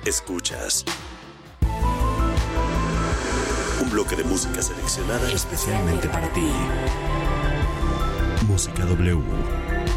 Escuchas un bloque de música seleccionada especialmente para ti. Música W.